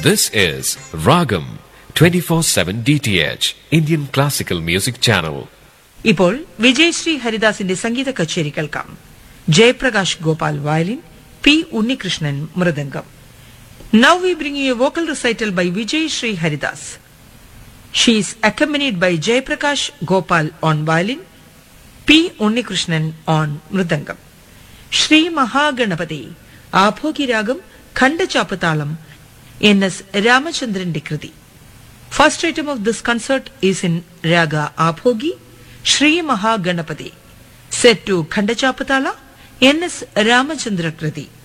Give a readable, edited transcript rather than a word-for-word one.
This is Ragam 24/7 DTH Indian Classical Music Channel. ഇപ്പോൾ വിജയശ്രീ ഹരിദാസിന്റെ സംഗീത കച്ചേരി കേൾക്കാം. Jayaprakash Gopal violin, P Unnikrishnan mridangam. Now we bring you a vocal recital by Vijayashree Haridas. She is accompanied by Jayaprakash Gopal on violin, P. Unnikrishnan on mridangam. Shri Mahaganapati, Abhogi Ragam, Khanda Chapatalam, N.S. Ramachandran Dikriti. First item of this concert is in Raga Abhogi, Shri Mahaganapati, set to Khanda Chapatala, N.S. Ramachandra Kriti.